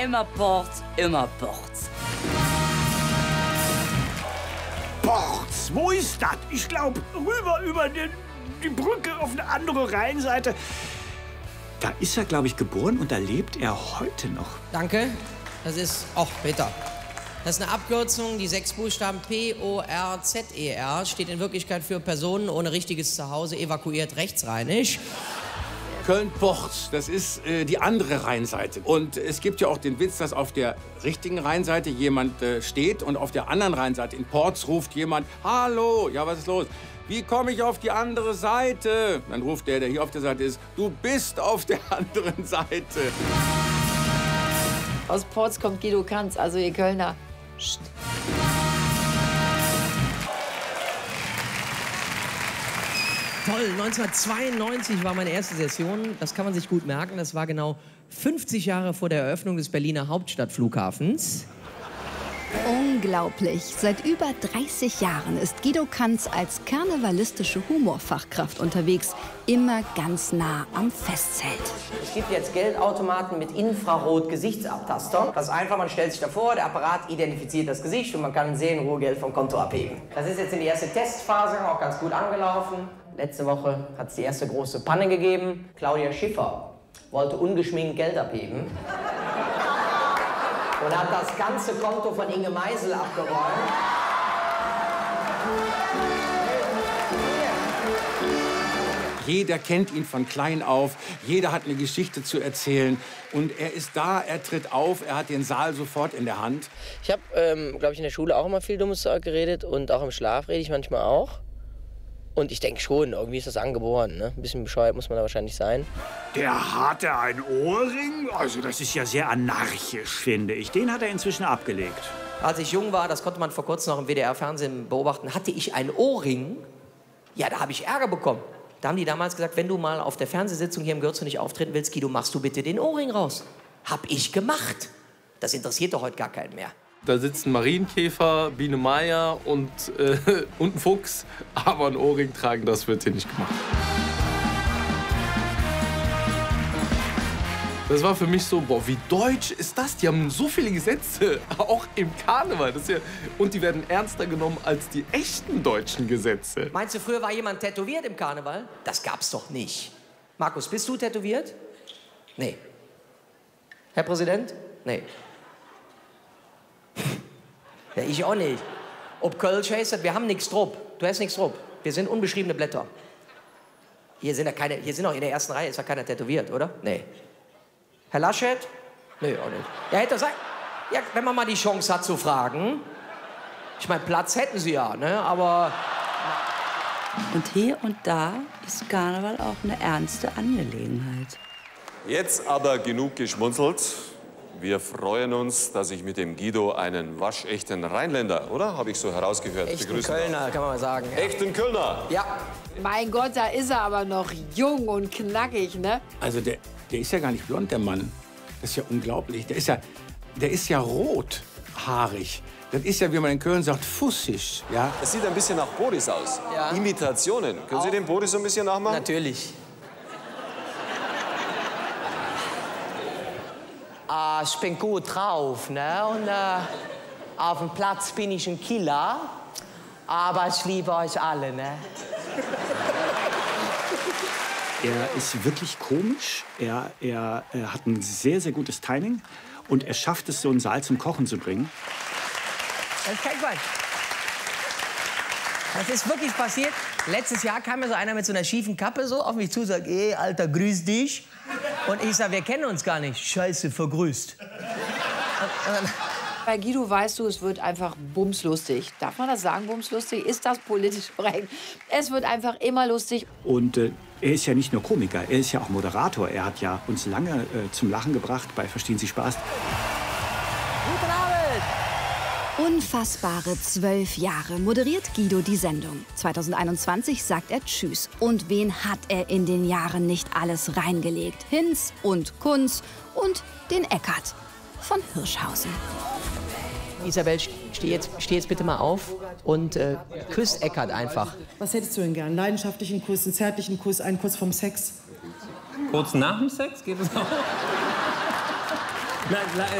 Immer Ports, immer Ports. Ports, wo ist das? Ich glaube, rüber über die Brücke auf eine andere Rheinseite. Da ist er, glaube ich, geboren und da lebt er heute noch. Danke. Das ist... Och, Peter. Das ist eine Abkürzung, die 6 Buchstaben P-O-R-Z-E-R steht in Wirklichkeit für Personen ohne richtiges Zuhause, evakuiert rechtsrheinisch. Köln-Ports, das ist die andere Rheinseite. Und es gibt ja auch den Witz, dass auf der richtigen Rheinseite jemand steht und auf der anderen Rheinseite in Ports ruft jemand, hallo, ja, was ist los? Wie komme ich auf die andere Seite? Dann ruft der hier auf der Seite ist, du bist auf der anderen Seite. Aus Ports kommt Guido Kanz, also ihr Kölner. Psst. Toll, 1992 war meine erste Session. Das kann man sich gut merken. Das war genau 50 Jahre vor der Eröffnung des Berliner Hauptstadtflughafens. Unglaublich. Seit über 30 Jahren ist Guido Kanz als karnevalistische Humorfachkraft unterwegs. Immer ganz nah am Festzelt. Es gibt jetzt Geldautomaten mit Infrarot-Gesichtsabtaster. Das ist einfach, man stellt sich davor, der Apparat identifiziert das Gesicht und man kann sehen, Ruhegeld vom Konto abheben. Das ist jetzt in die erste Testphase, auch ganz gut angelaufen. Letzte Woche hat es die erste große Panne gegeben. Claudia Schiffer wollte ungeschminkt Geld abheben. Und hat das ganze Konto von Inge Meisel abgeräumt. Jeder kennt ihn von klein auf, jeder hat eine Geschichte zu erzählen. Und er ist da, er tritt auf, er hat den Saal sofort in der Hand. Ich habe, glaube ich, in der Schule auch immer viel dummes Zeug geredet und auch im Schlaf rede ich manchmal auch. Und ich denke schon, irgendwie ist das angeboren, ne? Ein bisschen bescheuert muss man da wahrscheinlich sein. Der hatte ein Ohrring? Also das ist ja sehr anarchisch, finde ich. Den hat er inzwischen abgelegt. Als ich jung war, das konnte man vor kurzem noch im WDR-Fernsehen beobachten, hatte ich einen Ohrring. Ja, da habe ich Ärger bekommen. Da haben die damals gesagt, wenn du mal auf der Fernsehsitzung hier im Gürzur nicht auftreten willst, Guido, machst du bitte den Ohrring raus. Hab ich gemacht. Das interessiert doch heute gar keinen mehr. Da sitzen Marienkäfer, Biene Meier und ein Fuchs. Aber ein Ohrring tragen, das wird hier nicht gemacht. Das war für mich so, boah, wie deutsch ist das? Die haben so viele Gesetze, auch im Karneval. Das ist ja, und die werden ernster genommen als die echten deutschen Gesetze. Meinst du, früher war jemand tätowiert im Karneval? Das gab's doch nicht. Markus, bist du tätowiert? Nee. Herr Präsident? Nee. Ja, ich auch nicht. Ob Kölsch heißt, wir haben nichts drauf. Du hast nichts drauf. Wir sind unbeschriebene Blätter. Hier sind auch in der ersten Reihe, ist ja keiner tätowiert, oder? Nee. Herr Laschet? Nee, auch nicht. Ja, hätte er sein. Ja, wenn man mal die Chance hat zu fragen. Ich meine, Platz hätten sie ja, ne? Aber... Und hier und da ist Karneval auch eine ernste Angelegenheit. Jetzt aber genug geschmunzelt. Wir freuen uns, dass ich mit dem Guido einen waschechten Rheinländer, oder? Habe ich so herausgehört. Echten Kölner, kann man mal sagen. Ja. Echten Kölner? Ja. Mein Gott, da ist er aber noch jung und knackig, ne? Also der ist ja gar nicht blond, der Mann. Das ist ja unglaublich. Der ist ja rothaarig. Das ist ja, wie man in Köln sagt, fussig. Ja? Das sieht ein bisschen nach Boris aus. Ja. Imitationen. Können Sie den Boris so ein bisschen nachmachen? Natürlich. Ich bin gut drauf, ne? Und auf dem Platz bin ich ein Killer. Aber ich liebe euch alle, ne? Er ist wirklich komisch. Er hat ein sehr, sehr gutes Timing. Und er schafft es, so einen Saal zum Kochen zu bringen. Das ist kein Quatsch. Das ist wirklich passiert. Letztes Jahr kam mir so einer mit so einer schiefen Kappe so auf mich zu und sagt, ey, Alter, grüß dich. Und ich sag, wir kennen uns gar nicht. Scheiße, vergrüßt. Bei Guido weißt du, es wird einfach bumslustig. Darf man das sagen, bumslustig? Ist das politisch korrekt? Es wird einfach immer lustig. Und er ist ja nicht nur Komiker, er ist ja auch Moderator. Er hat ja uns lange zum Lachen gebracht bei Verstehen Sie Spaß. Guten Abend! Unfassbare 12 Jahre moderiert Guido die Sendung. 2021 sagt er Tschüss. Und wen hat er in den Jahren nicht alles reingelegt? Hinz und Kunz und den Eckart von Hirschhausen. Isabel, steh jetzt bitte mal auf und küss Eckart einfach. Was hättest du denn gern? Leidenschaftlichen Kuss, einen zärtlichen Kuss, einen Kuss vom Sex? Kurz nach dem Sex geht es auch? Nein,